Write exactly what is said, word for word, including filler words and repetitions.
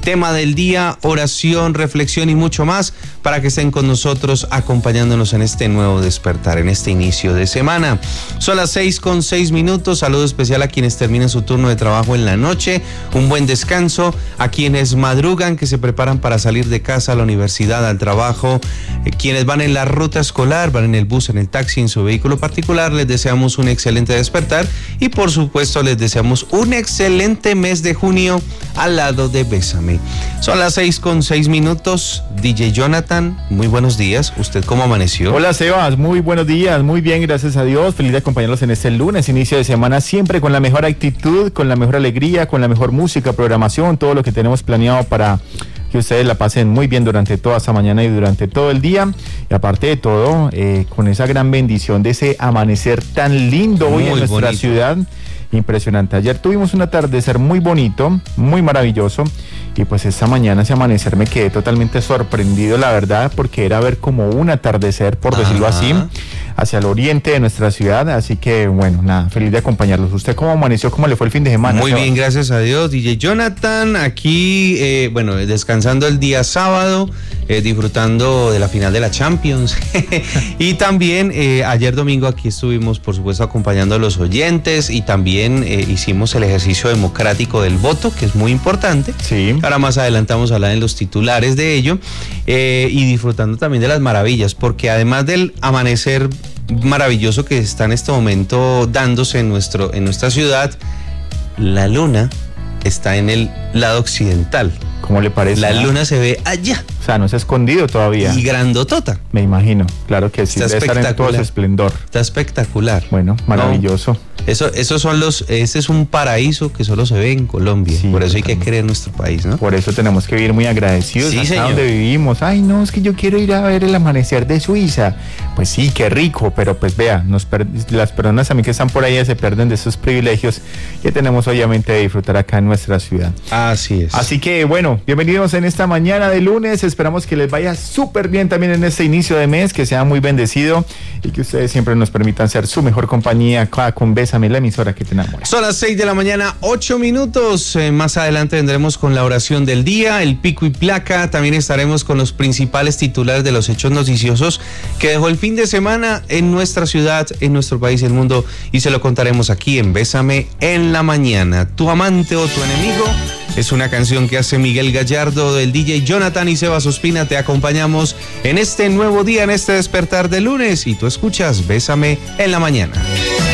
tema del día, oración, reflexión y mucho más para que estén con nosotros acompañándonos en este nuevo despertar, en este inicio de semana. Son las seis con seis minutos. Saludo especial a quienes terminan su turno de trabajo en la noche. Un buen descanso a quienes madrugan, que se preparan para salir de casa a la universidad, al trabajo, eh, quienes van en la ruta escolar, van en el bus, en el taxi, en su vehículo particular. Les deseamos un excelente despertar y por supuesto les deseamos un excelente mes de junio al lado de Bésame. Son las seis con seis minutos. D J Jonathan, muy buenos días. ¿Usted cómo amaneció? Hola Sebas, muy buenos días, muy bien, gracias a Dios. Feliz de acompañarlos en este lunes, inicio de semana, siempre con la mejor actitud, con la mejor alegría, con la mejor música, programación, todo lo que tenemos planeado para que ustedes la pasen muy bien durante toda esta mañana y durante todo el día. Y aparte de todo, eh, con esa gran bendición de ese amanecer tan lindo hoy en nuestra bonito. ciudad. Impresionante. Ayer tuvimos un atardecer muy bonito, muy maravilloso, y pues esta mañana, ese amanecer, me quedé totalmente sorprendido, la verdad, porque era ver como un atardecer, por decirlo Ajá. así, hacia el oriente de nuestra ciudad. Así que bueno, nada, feliz de acompañarlos. ¿Usted cómo amaneció? ¿Cómo le fue el fin de semana? Muy bien, gracias a Dios. D J Jonathan, aquí, eh, bueno, descansando el día sábado, eh, disfrutando de la final de la Champions. Y también eh, ayer domingo aquí estuvimos, por supuesto, acompañando a los oyentes, y también eh, hicimos el ejercicio democrático del voto, que es muy importante. Sí. Ahora más adelante vamos a hablar en los titulares de ello, eh, y disfrutando también de las maravillas, porque además del amanecer maravilloso que está en este momento dándose en, nuestro, en nuestra ciudad, la luna está en el lado occidental. ¿Cómo le parece? La luna se ve allá. O sea, no se ha escondido todavía. Y grandotota. Me imagino, claro que sí. Está debe estar en todo su esplendor. Está espectacular. Bueno, maravilloso. No, eso, esos son los, ese es un paraíso que solo se ve en Colombia. Sí, por eso hay que querer nuestro país, ¿no? Por eso tenemos que vivir muy agradecidos sí, acá señor. donde vivimos. Ay, no, es que yo quiero ir a ver el amanecer de Suiza. Pues sí, qué rico, pero pues vea, nos per- las personas también que están por ahí se pierden de esos privilegios que tenemos obviamente de disfrutar acá en nuestra ciudad. Así es. Así que bueno, bienvenidos en esta mañana de lunes. Esperamos que les vaya súper bien también en este inicio de mes, que sea muy bendecido y que ustedes siempre nos permitan ser su mejor compañía acá con Bésame, la emisora que te enamora. Son las seis de la mañana, ocho minutos. Eh, más adelante vendremos con la oración del día, el pico y placa. También estaremos con los principales titulares de los hechos noticiosos que dejó el fin de semana en nuestra ciudad, en nuestro país y el mundo, y se lo contaremos aquí en Bésame en la mañana. Tu amante o tu enemigo es una canción que hace Miguel Gallardo, del D J Jonathan y Sebas Ospina. Te acompañamos en este nuevo día, en este despertar de lunes, y tú escuchas Bésame en la mañana.